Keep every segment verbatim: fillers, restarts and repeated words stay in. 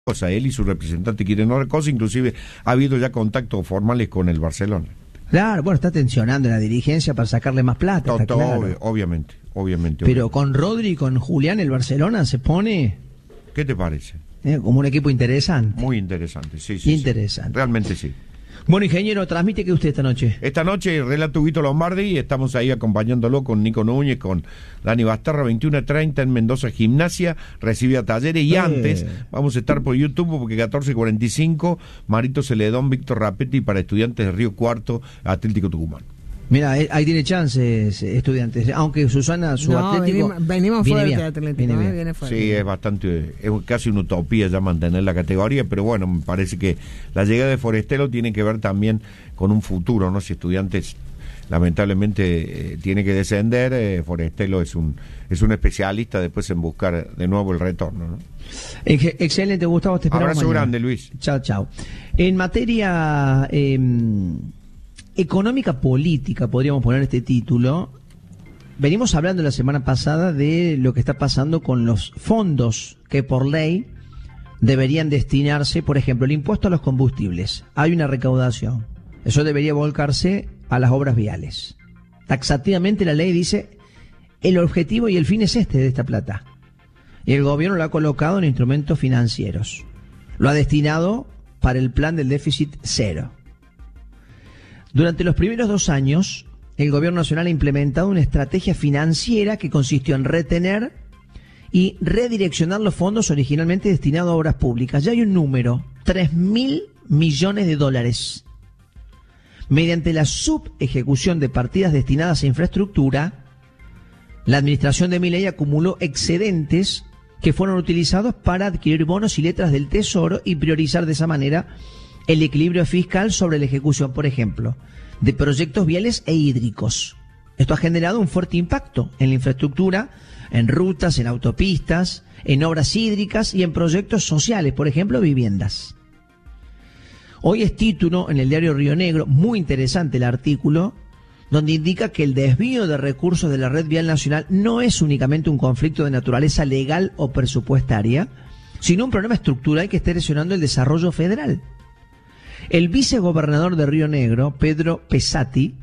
cosa, él y su representante quieren otra cosa, inclusive ha habido ya contactos formales con el Barcelona. Claro, bueno, está tensionando la dirigencia para sacarle más plata, Todo, está todo, claro. obvio, obviamente, obviamente. Pero obviamente. con Rodri y con Julián el Barcelona se pone ¿Qué te parece? eh, como un equipo interesante. Muy interesante, sí, sí. Interesante. Sí. Realmente sí. Bueno, ingeniero, transmite que usted esta noche. Esta noche, relato Huguito Lombardi, y estamos ahí acompañándolo con Nico Núñez, con Dani Bastarra, veintiuno treinta en Mendoza Gimnasia, recibe a Talleres, y eh. antes vamos a estar por YouTube, porque catorce cuarenta y cinco, Marito Celedón, Víctor Rapetti, para Estudiantes de Río Cuarto, Atlético Tucumán. Mira, ahí tiene chances, Estudiantes, aunque Susana, su no, Atlético... Venimos, venimos viene fuerte, bien, Atlético, viene ¿eh? bien. Viene fuerte. Sí, es bastante, es casi una utopía ya mantener la categoría, pero bueno, me parece que la llegada de Forestelo tiene que ver también con un futuro, ¿no? Si Estudiantes lamentablemente eh, tiene que descender, eh, Forestelo es un es un especialista después en buscar de nuevo el retorno, ¿no? Excelente, Gustavo, te esperamos Abrazo mañana. grande, Luis. Chao, chao. En materia eh, económica política, podríamos poner este título, venimos hablando la semana pasada de lo que está pasando con los fondos que por ley deberían destinarse, por ejemplo, el impuesto a los combustibles. Hay una recaudación. Eso debería volcarse a las obras viales. Taxativamente la ley dice, el objetivo y el fin es este de esta plata. Y el gobierno lo ha colocado en instrumentos financieros. Lo ha destinado para el plan del déficit cero. Durante los primeros dos años, el gobierno nacional ha implementado una estrategia financiera que consistió en retener y redireccionar los fondos originalmente destinados a obras públicas. Ya hay un número, tres mil millones de dólares. Mediante la subejecución de partidas destinadas a infraestructura, la administración de Milei acumuló excedentes que fueron utilizados para adquirir bonos y letras del Tesoro y priorizar de esa manera el equilibrio fiscal sobre la ejecución, por ejemplo, de proyectos viales e hídricos. Esto ha generado un fuerte impacto en la infraestructura, en rutas, en autopistas, en obras hídricas y en proyectos sociales, por ejemplo, viviendas. Hoy es título en el diario Río Negro, muy interesante el artículo, donde indica que el desvío de recursos de la red vial nacional no es únicamente un conflicto de naturaleza legal o presupuestaria, sino un problema estructural que está erosionando el desarrollo federal. El vicegobernador de Río Negro, Pedro Pesati,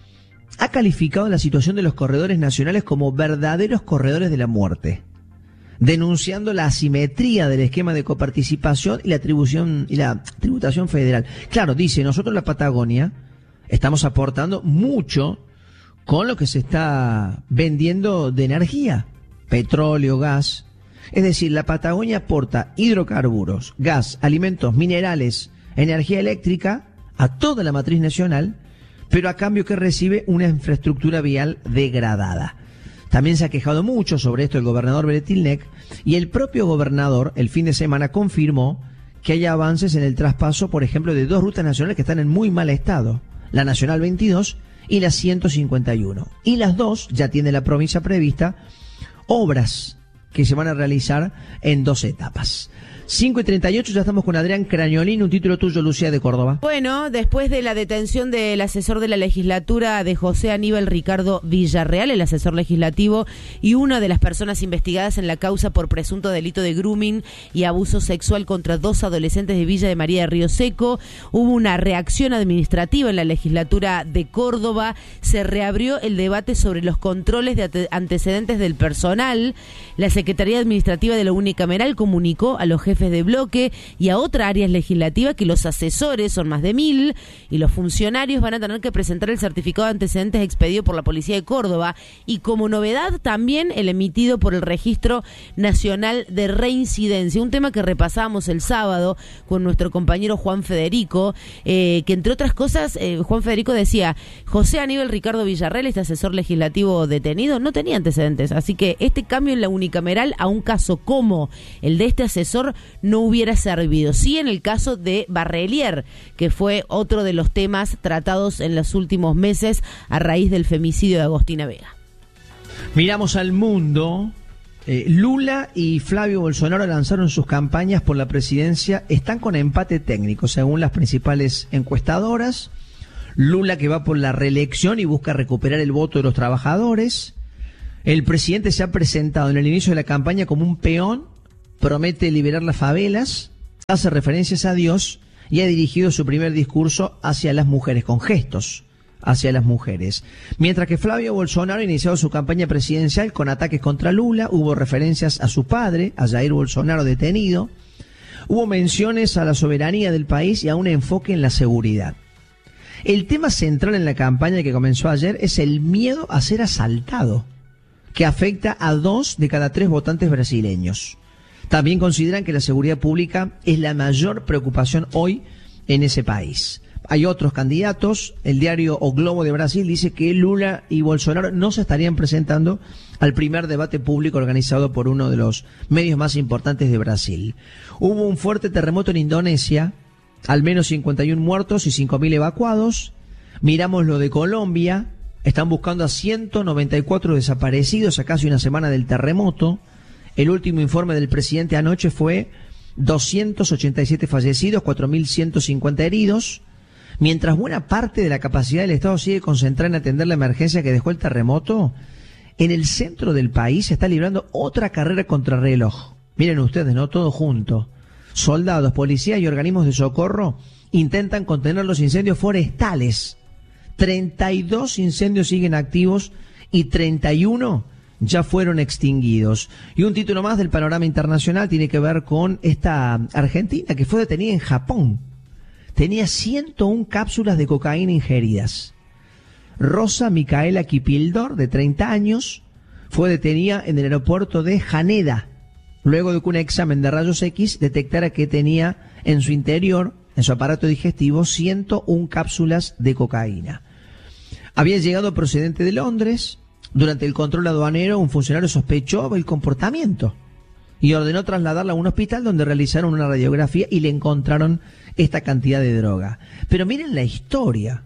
ha calificado la situación de los corredores nacionales como verdaderos corredores de la muerte, denunciando la asimetría del esquema de coparticipación y la atribución y la tributación federal. Claro, dice, nosotros en la Patagonia estamos aportando mucho con lo que se está vendiendo de energía, petróleo, gas. Es decir, la Patagonia aporta hidrocarburos, gas, alimentos, minerales, energía eléctrica a toda la matriz nacional, pero a cambio que recibe una infraestructura vial degradada. También se ha quejado mucho sobre esto el gobernador Beretilnec, y el propio gobernador el fin de semana confirmó que hay avances en el traspaso, por ejemplo, de dos rutas nacionales que están en muy mal estado, la Nacional veintidós y la ciento cincuenta y uno. Y las dos ya tiene la provincia prevista obras que se van a realizar en dos etapas. cinco y treinta y ocho, ya estamos con Adrián Crañolín, un título tuyo, Lucía, de Córdoba. Bueno, después de la detención del asesor de la legislatura de José Aníbal Ricardo Villarreal, el asesor legislativo y una de las personas investigadas en la causa por presunto delito de grooming y abuso sexual contra dos adolescentes de Villa de María de Río Seco, hubo una reacción administrativa en la legislatura de Córdoba, se reabrió el debate sobre los controles de antecedentes del personal. La Secretaría Administrativa de la Unicameral comunicó a los jefes de bloque y a otras áreas legislativas que los asesores son más de mil y los funcionarios van a tener que presentar el certificado de antecedentes expedido por la Policía de Córdoba, y como novedad también el emitido por el Registro Nacional de Reincidencia, un tema que repasábamos el sábado con nuestro compañero Juan Federico, eh, que entre otras cosas eh, Juan Federico decía, José Aníbal Ricardo Villarreal, este asesor legislativo detenido, no tenía antecedentes, así que este cambio en la unicameral a un caso como el de este asesor no hubiera servido. Sí, en el caso de Barrelier, que fue otro de los temas tratados en los últimos meses a raíz del femicidio de Agostina Vega. Miramos al mundo. Eh, Lula y Flavio Bolsonaro lanzaron sus campañas por la presidencia. Están con empate técnico, según las principales encuestadoras. Lula, que va por la reelección y busca recuperar el voto de los trabajadores. El presidente se ha presentado en el inicio de la campaña como un peón, promete liberar las favelas hace referencias a Dios y ha dirigido su primer discurso hacia las mujeres, con gestos hacia las mujeres. Mientras que Flavio Bolsonaro ha iniciado su campaña presidencial con ataques contra Lula, hubo referencias a su padre, a Jair Bolsonaro detenido, hubo menciones a la soberanía del país y a un enfoque en la seguridad. El tema central en la campaña que comenzó ayer es el miedo a ser asaltado, que afecta a dos de cada tres votantes brasileños. También consideran que la seguridad pública es la mayor preocupación hoy en ese país. Hay otros candidatos. El diario O Globo de Brasil dice que Lula y Bolsonaro no se estarían presentando al primer debate público organizado por uno de los medios más importantes de Brasil. Hubo un fuerte terremoto en Indonesia, al menos cincuenta y uno muertos y cinco mil evacuados. Miramos lo de Colombia, están buscando a ciento noventa y cuatro desaparecidos a casi una semana del terremoto. El último informe del presidente anoche fue doscientos ochenta y siete fallecidos, cuatro mil ciento cincuenta heridos. Mientras buena parte de la capacidad del Estado sigue concentrada en atender la emergencia que dejó el terremoto, en el centro del país se está librando otra carrera contrarreloj. Miren ustedes, ¿no? Todo junto. Soldados, policías y organismos de socorro intentan contener los incendios forestales. treinta y dos incendios siguen activos y treinta y uno ya fueron extinguidos. Y un título más del panorama internacional tiene que ver con esta argentina que fue detenida en Japón. Tenía ciento una cápsulas de cocaína ingeridas. Rosa Micaela Kipildor, de treinta años, fue detenida en el aeropuerto de Haneda, luego de que un examen de rayos X detectara que tenía en su interior, en su aparato digestivo, ciento una cápsulas de cocaína. Había llegado procedente de Londres. Durante el control aduanero, un funcionario sospechó el comportamiento y ordenó trasladarla a un hospital donde realizaron una radiografía y le encontraron esta cantidad de droga. Pero miren la historia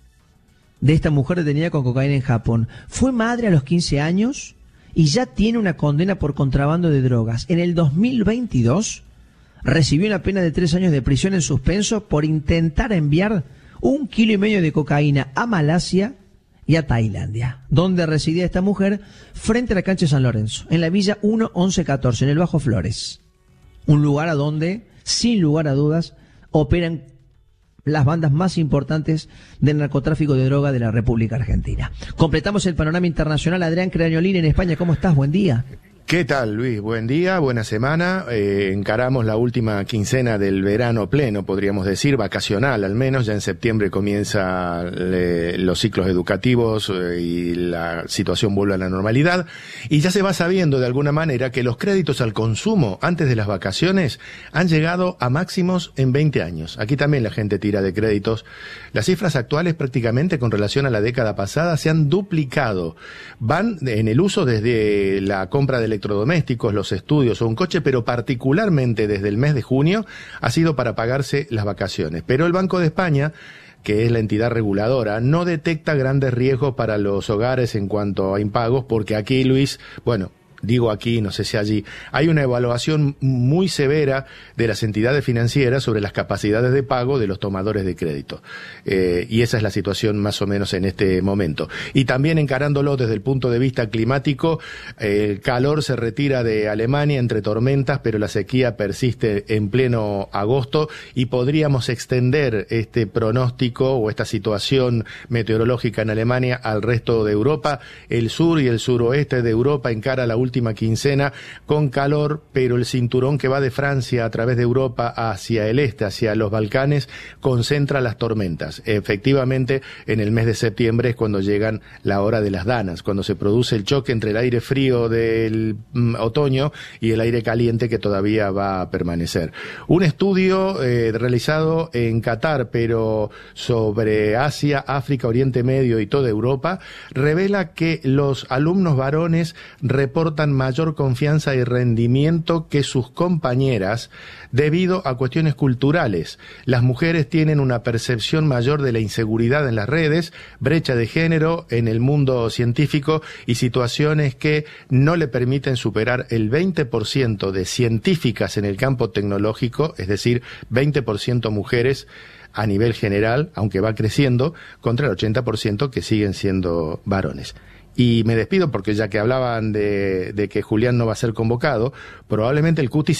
de esta mujer detenida con cocaína en Japón. Fue madre a los quince años y ya tiene una condena por contrabando de drogas. En el dos mil veintidós recibió una pena de tres años de prisión en suspenso por intentar enviar un kilo y medio de cocaína a Malasia y a Tailandia, donde residía esta mujer, frente a la cancha de San Lorenzo, en la Villa uno once catorce, en el Bajo Flores. Un lugar a donde, sin lugar a dudas, operan las bandas más importantes del narcotráfico de droga de la República Argentina. Completamos el panorama internacional. Adrián Crañolín en España, ¿cómo estás? Buen día. ¿Qué tal, Luis? Buen día, buena semana. Eh, encaramos la última quincena del verano pleno, podríamos decir, vacacional al menos. Ya en septiembre comienzan los ciclos educativos eh, y la situación vuelve a la normalidad. Y ya se va sabiendo de alguna manera que los créditos al consumo antes de las vacaciones han llegado a máximos en veinte años. Aquí también la gente tira de créditos. Las cifras actuales prácticamente con relación a la década pasada se han duplicado. Van en el uso desde la compra de electrodomésticos, los estudios o un coche, pero particularmente desde el mes de junio ha sido para pagarse las vacaciones. Pero el Banco de España, que es la entidad reguladora, no detecta grandes riesgos para los hogares en cuanto a impagos, porque aquí, Luis, bueno, digo aquí, no sé si allí, hay una evaluación muy severa de las entidades financieras sobre las capacidades de pago de los tomadores de crédito. Eh, y esa es la situación más o menos en este momento. Y también encarándolo desde el punto de vista climático, eh, el calor se retira de Alemania entre tormentas, pero la sequía persiste en pleno agosto y podríamos extender este pronóstico o esta situación meteorológica en Alemania al resto de Europa. El sur y el suroeste de Europa encara la última quincena con calor, pero el cinturón que va de Francia a través de Europa hacia el este, hacia los Balcanes, concentra las tormentas. Efectivamente, en el mes de septiembre es cuando llegan la hora de las danas, cuando se produce el choque entre el aire frío del mm, otoño y el aire caliente que todavía va a permanecer. Un estudio eh, realizado en Qatar, pero sobre Asia, África, Oriente Medio y toda Europa, revela que los alumnos varones reportan mayor confianza y rendimiento que sus compañeras debido a cuestiones culturales. Las mujeres tienen una percepción mayor de la inseguridad en las redes, brecha de género en el mundo científico y situaciones que no le permiten superar el veinte por ciento de científicas en el campo tecnológico, es decir, veinte por ciento mujeres a nivel general, aunque va creciendo, contra el ochenta por ciento que siguen siendo varones. Y me despido porque ya que hablaban de, de que Julián no va a ser convocado, probablemente el Cuti sí.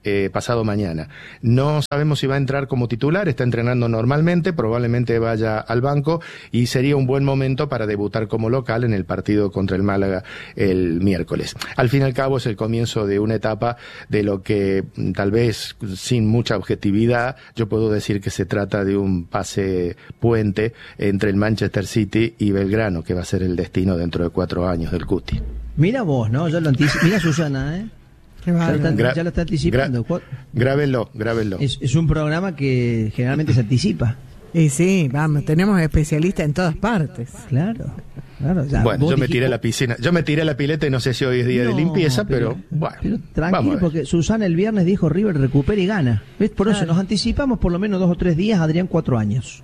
eh, pasado mañana. No sabemos si va a entrar como titular, está entrenando normalmente, probablemente vaya al banco y sería un buen momento para debutar como local en el partido contra el Málaga el miércoles. Al fin y al cabo es el comienzo de una etapa de lo que tal vez sin mucha objetividad yo puedo decir que se trata de un pase puente entre el Manchester City y Belgrano, que va a ser el destino dentro de cuatro años del Cuti. Mira vos, ¿no? Ya lo anticipo. Mira Susana, ¿eh? Ya lo, está, Gra- ya lo está anticipando. Gra- grábenlo, grábenlo. Es, es un programa que generalmente se anticipa. Y sí, vamos, tenemos especialistas en todas partes. Claro, claro. Ya, bueno, yo dijiste... me tiré a la piscina, yo me tiré a la pileta y no sé si hoy es día no, de limpieza, pero, pero bueno. Pero tranquilo, porque Susana el viernes dijo River recupera y gana. ¿Ves? Por claro. eso nos anticipamos por lo menos dos o tres días, Adrián cuatro años.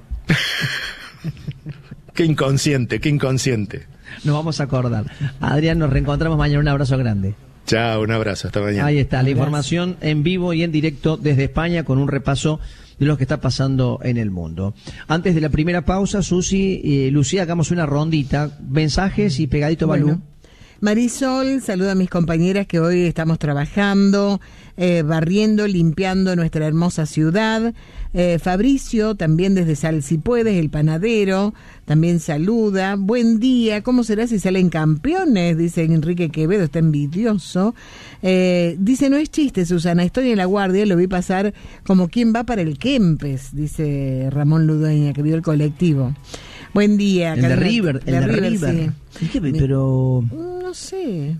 Qué inconsciente, qué inconsciente. Nos vamos a acordar. Adrián, nos reencontramos mañana, un abrazo grande. Chao, un abrazo, hasta mañana. Ahí está, la información en vivo y en directo desde España con un repaso de lo que está pasando en el mundo. Antes de la primera pausa, Susi y eh, Lucía, hagamos una rondita, mensajes y pegadito Balú. Bueno. Marisol, saluda a mis compañeras que hoy estamos trabajando, eh, barriendo, limpiando nuestra hermosa ciudad. Eh, Fabricio, también desde Sal Si Puedes, el panadero, también saluda. Buen día, ¿cómo será si salen campeones? Dice Enrique Quevedo, está envidioso. Eh, dice, no es chiste, Susana, estoy en La Guardia, lo vi pasar como quien va para el Kempes, dice Ramón Ludueña, que vio el colectivo. Buen día. El de River, el de River. River sí. ¿Qué, pero no sé.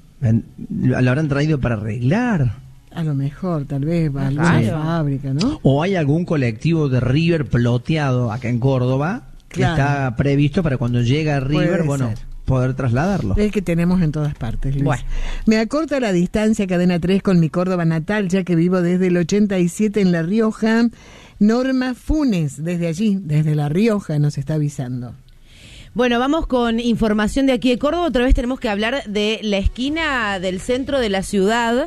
Lo habrán traído para arreglar. A lo mejor, tal vez va a alguna sí. fábrica, ¿no? O hay algún colectivo de River ploteado acá en Córdoba que claro. está previsto para cuando llega a River, Puede bueno, ser. poder trasladarlo. Es que tenemos en todas partes, Luis. Bueno. Me acorta la distancia Cadena tres con mi Córdoba natal, ya que vivo desde el ochenta y siete en La Rioja. Norma Funes, desde allí, desde La Rioja, nos está avisando. Bueno, vamos con información de aquí de Córdoba. Otra vez tenemos que hablar de la esquina del centro de la ciudad,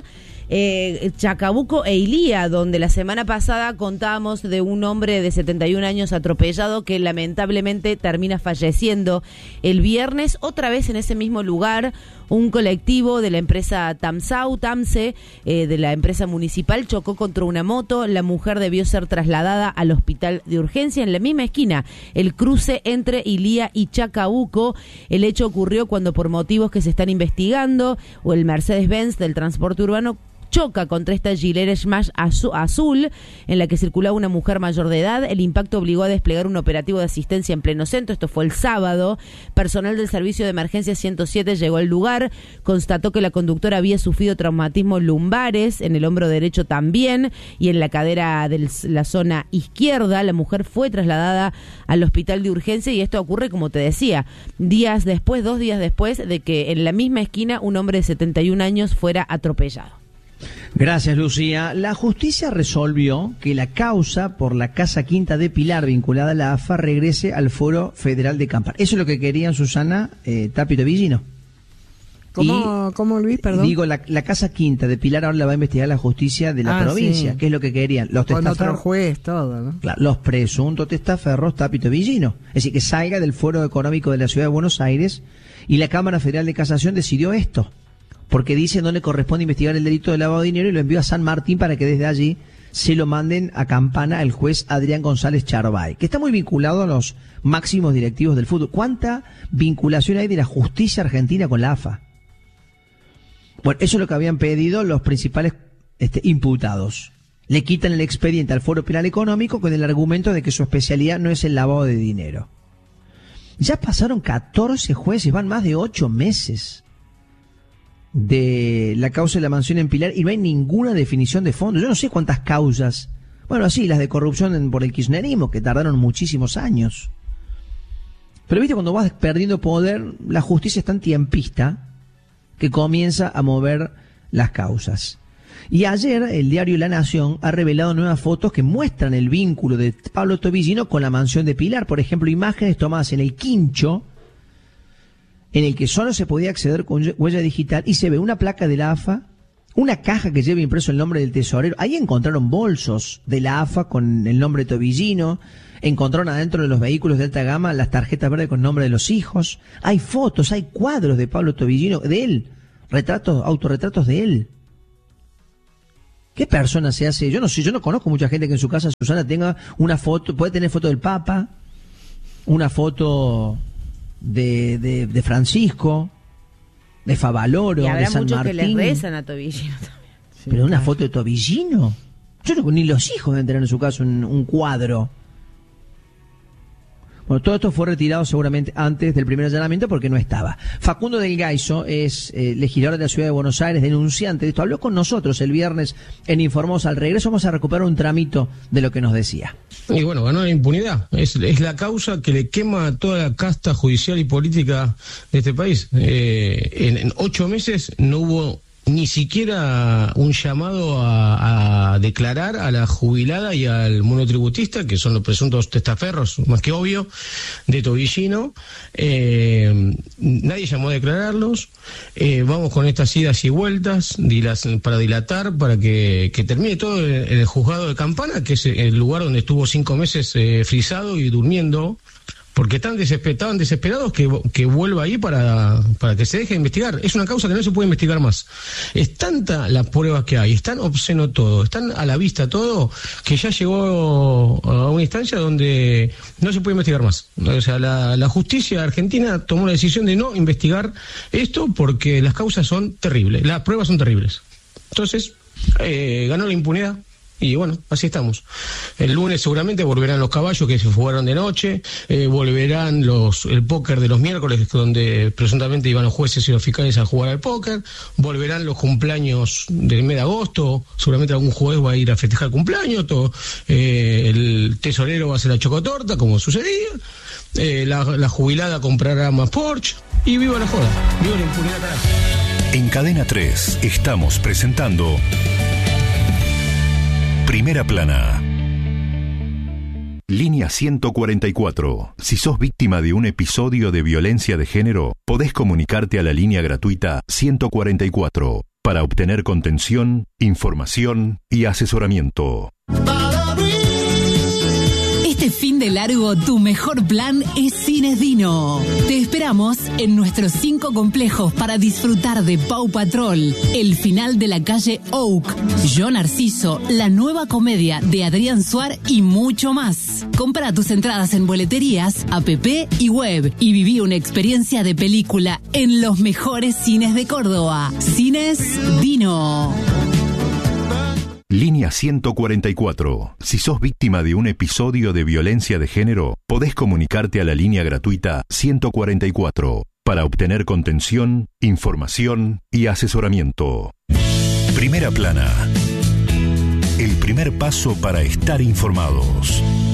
eh, Chacabuco e Ilía, donde la semana pasada contábamos de un hombre de setenta y un años atropellado que lamentablemente termina falleciendo el viernes. Otra vez en ese mismo lugar, un colectivo de la empresa Tamsau, Tamse, eh, de la empresa municipal, chocó contra una moto. La mujer debió ser trasladada al hospital de urgencia en la misma esquina, el cruce entre Ilía y Chacabuco. El hecho ocurrió cuando, por motivos que se están investigando, o el Mercedes-Benz del transporte urbano choca contra esta Gilead Smash azul en la que circulaba una mujer mayor de edad. El impacto obligó a desplegar un operativo de asistencia en pleno centro. Esto fue el sábado. Personal del servicio de emergencia ciento siete llegó al lugar, constató que la conductora había sufrido traumatismos lumbares, en el hombro derecho también, y en la cadera de la zona izquierda. La mujer fue trasladada al hospital de urgencia y esto ocurre, como te decía, días después, dos días después de que en la misma esquina un hombre de setenta y un años fuera atropellado. Gracias, Lucía. La justicia resolvió que la causa por la Casa Quinta de Pilar vinculada a la A F A regrese al Foro Federal de Campana. Eso es lo que querían Susana, eh, Tapio Villino. ¿Cómo, ¿Cómo, Luis? Perdón. Digo, la, la Casa Quinta de Pilar ahora la va a investigar la justicia de la ah, provincia, sí. que es lo que querían. Los Con otro juez, todo, ¿no? Claro, los presuntos testaferros Tapio Villino. Es decir, que salga del Foro Económico de la Ciudad de Buenos Aires, y la Cámara Federal de Casación decidió esto. Porque dice no le corresponde investigar el delito de lavado de dinero y lo envió a San Martín para que desde allí se lo manden a Campana el juez Adrián González Charbay, que está muy vinculado a los máximos directivos del fútbol. ¿Cuánta vinculación hay de la justicia argentina con la A F A? Bueno, eso es lo que habían pedido los principales este, imputados. Le quitan el expediente al Foro Penal Económico con el argumento de que su especialidad no es el lavado de dinero. Ya pasaron catorce jueces, van más de ocho meses de la causa de la mansión en Pilar y no hay ninguna definición de fondo. Yo no sé cuántas causas, bueno, sí, las de corrupción en, por el kirchnerismo, que tardaron muchísimos años. Pero viste, cuando vas perdiendo poder, la justicia es tan tiempista que comienza a mover las causas. Y ayer el diario La Nación ha revelado nuevas fotos que muestran el vínculo de Pablo Tobillino con la mansión de Pilar. Por ejemplo, imágenes tomadas en el Quincho, en el que solo se podía acceder con huella digital, y se ve una placa de la A F A, una caja que lleva impreso el nombre del tesorero. Ahí encontraron bolsos de la A F A con el nombre de Tobillino, encontraron adentro de los vehículos de alta gama las tarjetas verdes con nombre de los hijos, hay fotos, hay cuadros de Pablo Tobillino, de él, retratos, autorretratos de él. ¿Qué persona se hace? Yo no sé, yo no conozco mucha gente que en su casa, Susana, tenga una foto, puede tener foto del Papa, una foto de, de, de Francisco, de Favaloro, y habrá de San muchos Martín. que les rezan a Tobillino también. Sí, pero una foto de Tobillino. Yo no, ni los hijos deben tener en su casa un, un cuadro. Bueno, todo esto fue retirado seguramente antes del primer allanamiento porque no estaba. Facundo del Gaiso es eh, legislador de la Ciudad de Buenos Aires, denunciante de esto. Habló con nosotros el viernes en Informós. Al regreso vamos a recuperar un tramito de lo que nos decía. Y bueno, ganó la impunidad. Es, es la causa que le quema a toda la casta judicial y política de este país. Eh, en, en ocho meses no hubo ni siquiera un llamado a, a declarar a la jubilada y al monotributista, que son los presuntos testaferros, más que obvio, de Tobillino. Eh, nadie llamó a declararlos. Eh, vamos con estas idas y vueltas dilas, para dilatar, para que, que termine todo en el juzgado de Campana, que es el lugar donde estuvo cinco meses eh, frisado y durmiendo, porque están desesper- estaban desesperados que, que vuelva ahí para, para que se deje de investigar. Es una causa que no se puede investigar más. Es tanta las pruebas que hay, es tan obsceno todo, es tan a la vista todo, que ya llegó a una instancia donde no se puede investigar más. O sea, la, la justicia argentina tomó la decisión de no investigar esto porque las causas son terribles, las pruebas son terribles. Entonces, eh, ganó la impunidad. Y bueno, así estamos. El lunes seguramente volverán los caballos que se fugaron de noche, eh, volverán los el póker de los miércoles, donde presuntamente iban los jueces y los fiscales a jugar al póker, volverán los cumpleaños del mes de agosto, seguramente algún juez va a ir a festejar el cumpleaños, todo, eh, el tesorero va a hacer la chocotorta, como sucedía, eh, la, la jubilada comprará más Porsche, y viva la joda, viva la impunidad, carajo. En Cadena tres estamos presentando Primera Plana. Línea ciento cuarenta y cuatro. Si sos víctima de un episodio de violencia de género, podés comunicarte a la línea gratuita ciento cuarenta y cuatro para obtener contención, información y asesoramiento. Este fin de largo, tu mejor plan es Cines Dino. Te esperamos en nuestros cinco complejos para disfrutar de Paw Patrol, El final de la calle Oak, Yo Narciso, la nueva comedia de Adrián Suar y mucho más. Compra tus entradas en boleterías, app y web y viví una experiencia de película en los mejores cines de Córdoba. Cines Dino. Línea ciento cuarenta y cuatro. Si sos víctima de un episodio de violencia de género, podés comunicarte a la línea gratuita ciento cuarenta y cuatro para obtener contención, información y asesoramiento. Primera Plana. El primer paso para estar informados.